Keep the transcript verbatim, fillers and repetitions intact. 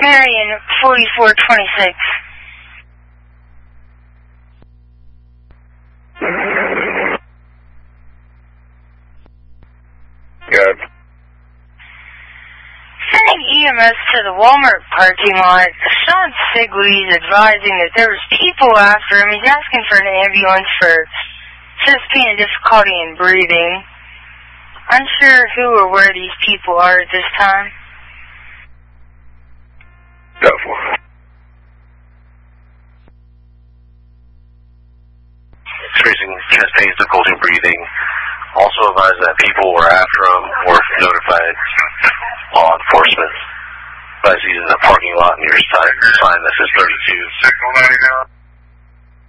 Marion, forty-four twenty-six. Good. Sending E M S to the Walmart parking lot. Sean Sigley is advising that there was people after him. He's asking for an ambulance for chest pain and difficulty in breathing. Unsure who or where these people are at this time. Go for it. Experiencing chest pain, difficulty in breathing. Also advised that people were after him or notified law enforcement. Advised he's in the parking lot near sign, sign that says thirty-two. Signal ninety-nine.